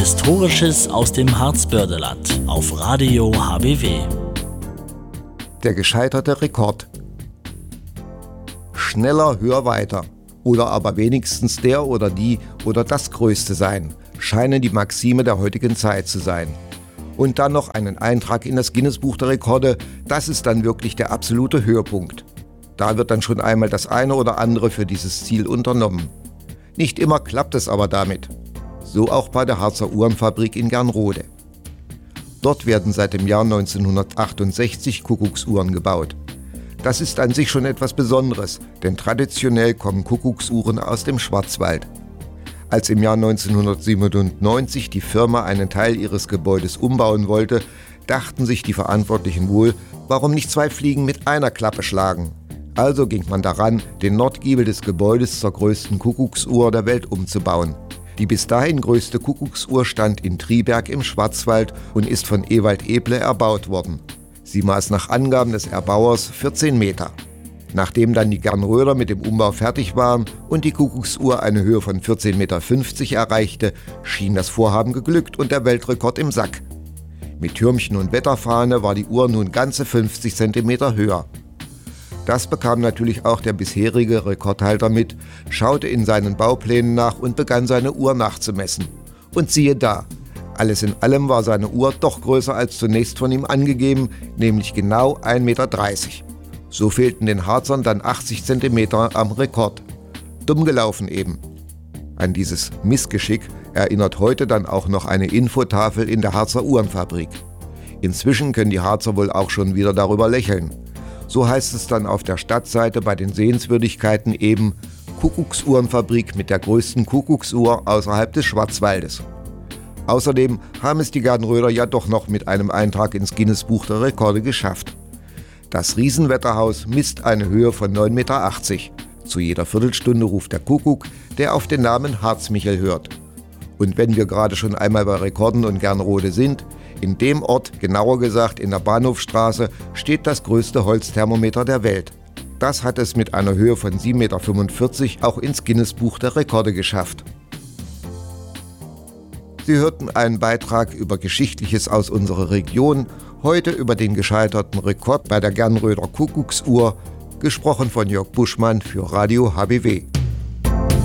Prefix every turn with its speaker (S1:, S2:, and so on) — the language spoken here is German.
S1: Historisches aus dem Harzbördeland auf Radio HBW.
S2: Der gescheiterte Rekord. Schneller, höher, weiter. Oder aber wenigstens der oder die oder das Größte sein, scheinen die Maxime der heutigen Zeit zu sein. Und dann noch einen Eintrag in das Guinness-Buch der Rekorde, das ist dann wirklich der absolute Höhepunkt. Da wird dann schon einmal das eine oder andere für dieses Ziel unternommen. Nicht immer klappt es aber damit. So auch bei der Harzer Uhrenfabrik in Gernrode. Dort werden seit dem Jahr 1968 Kuckucksuhren gebaut. Das ist an sich schon etwas Besonderes, denn traditionell kommen Kuckucksuhren aus dem Schwarzwald. Als im Jahr 1997 die Firma einen Teil ihres Gebäudes umbauen wollte, dachten sich die Verantwortlichen wohl, warum nicht 2 Fliegen mit einer Klappe schlagen. Also ging man daran, den Nordgiebel des Gebäudes zur größten Kuckucksuhr der Welt umzubauen. Die bis dahin größte Kuckucksuhr stand in Triberg im Schwarzwald und ist von Ewald Eble erbaut worden. Sie maß nach Angaben des Erbauers 14 Meter. Nachdem dann die Gernröder mit dem Umbau fertig waren und die Kuckucksuhr eine Höhe von 14,50 Meter erreichte, schien das Vorhaben geglückt und der Weltrekord im Sack. Mit Türmchen und Wetterfahne war die Uhr nun ganze 50 Zentimeter höher. Das bekam natürlich auch der bisherige Rekordhalter mit, schaute in seinen Bauplänen nach und begann seine Uhr nachzumessen. Und siehe da, alles in allem war seine Uhr doch größer als zunächst von ihm angegeben, nämlich genau 1,30 Meter. So fehlten den Harzern dann 80 Zentimeter am Rekord. Dumm gelaufen eben. An dieses Missgeschick erinnert heute dann auch noch eine Infotafel in der Harzer Uhrenfabrik. Inzwischen können die Harzer wohl auch schon wieder darüber lächeln. So heißt es dann auf der Stadtseite bei den Sehenswürdigkeiten eben Kuckucksuhrenfabrik mit der größten Kuckucksuhr außerhalb des Schwarzwaldes. Außerdem haben es die Gernröder ja doch noch mit einem Eintrag ins Guinness-Buch der Rekorde geschafft. Das Riesenwetterhaus misst eine Höhe von 9,80 Meter. Zu jeder Viertelstunde ruft der Kuckuck, der auf den Namen Harzmichel hört. Und wenn wir gerade schon einmal bei Rekorden und Gernrode sind, in dem Ort, genauer gesagt in der Bahnhofstraße, steht das größte Holzthermometer der Welt. Das hat es mit einer Höhe von 7,45 Meter auch ins Guinness-Buch der Rekorde geschafft. Sie hörten einen Beitrag über Geschichtliches aus unserer Region, heute über den gescheiterten Rekord bei der Gernröder Kuckucksuhr, gesprochen von Jörg Buschmann für Radio HBW.